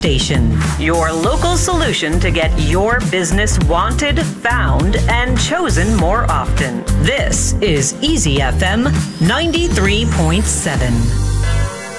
Station, your local solution to get your business wanted, found, and chosen more often. This is Easy FM 93.7.